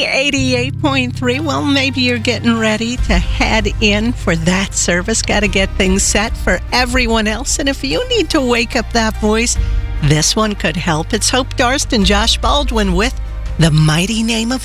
Z88.3. Well, maybe you're getting ready to head in for that service. Got to get things set for everyone else. And if you need to wake up that voice, this one could help. It's Hope Darst and Josh Baldwin with The Mighty Name of